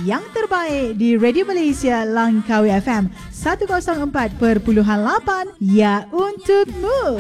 yang terbaik di Radio Malaysia Langkawi FM 104.8, ya untukmu.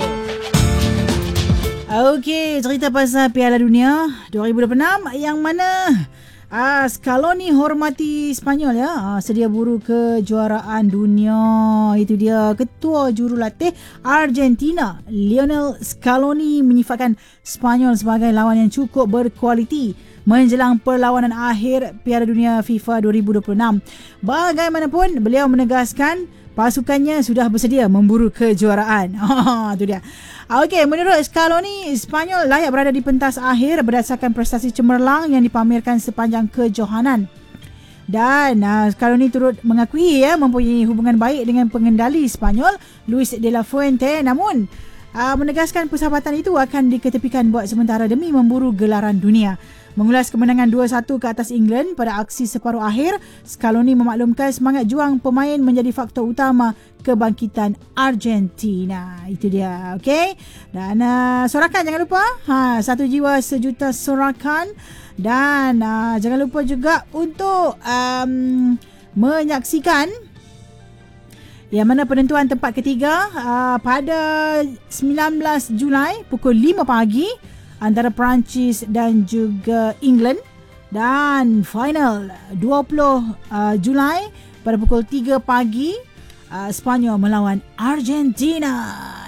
Okey, cerita pasal Piala Dunia 2026 yang mana Scaloni hormati Spanyol ya. Sedia buru kejuaraan dunia. Itu dia ketua jurulatih Argentina Lionel Scaloni menyifatkan Spanyol sebagai lawan yang cukup berkualiti menjelang perlawanan akhir Piala Dunia FIFA 2026. Bagaimanapun beliau menegaskan pasukannya sudah bersedia memburu kejuaraan. Itu dia. Okey, menurut Scaloni, Spanyol layak berada di pentas akhir berdasarkan prestasi cemerlang yang dipamerkan sepanjang kejohanan. Dan Scaloni turut mengakui mempunyai hubungan baik dengan pengendali Spanyol, Luis de la Fuente, namun menegaskan persahabatan itu akan diketepikan buat sementara demi memburu gelaran dunia. Mengulas kemenangan 2-1 ke atas England pada aksi separuh akhir, Scaloni memaklumkan semangat juang pemain menjadi faktor utama kebangkitan Argentina. Itu dia, okey. Dan sorakan jangan lupa, satu jiwa sejuta sorakan. Dan jangan lupa juga untuk menyaksikan yang mana penentuan tempat ketiga pada 19 Julai pukul 5 pagi antara Perancis dan juga England, dan final 20 Julai pada pukul 3 pagi Spanyol melawan Argentina.